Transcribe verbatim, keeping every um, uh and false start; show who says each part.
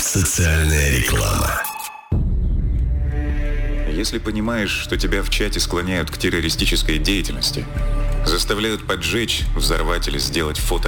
Speaker 1: Социальная реклама.
Speaker 2: Если понимаешь, что тебя в чате склоняют к террористической деятельности, заставляют поджечь, взорвать или сделать фото